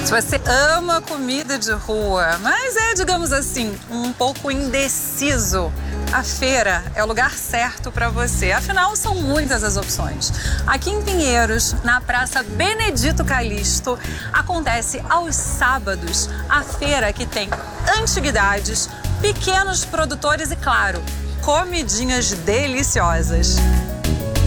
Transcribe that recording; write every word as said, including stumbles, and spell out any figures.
Se você ama comida de rua, mas é, digamos assim, um pouco indeciso, a feira é o lugar certo para você. Afinal, são muitas as opções. Aqui em Pinheiros, na Praça Benedito Calixto, acontece aos sábados a feira que tem antiguidades, pequenos produtores e, claro, comidinhas deliciosas.